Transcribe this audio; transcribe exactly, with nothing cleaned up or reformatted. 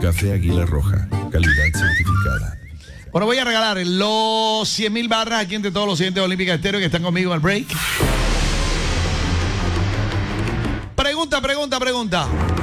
Café Águila Roja, calidad certificada. Bueno, voy a regalar los cien mil barras aquí entre todos los oyentes de Olímpica Estéreo que están conmigo en el break. Pregunta, pregunta, pregunta.